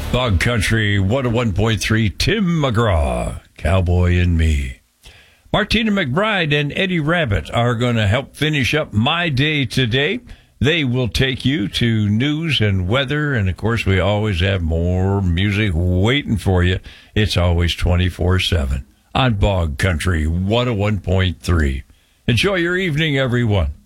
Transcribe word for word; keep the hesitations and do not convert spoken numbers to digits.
Bog Country one oh one point three, Tim McGraw, Cowboy and Me. Martina McBride and Eddie Rabbitt are going to help finish up my day today. They will take you to news and weather, and of course we always have more music waiting for you. It's always twenty-four seven on Bog Country one oh one point three. Enjoy your evening, everyone.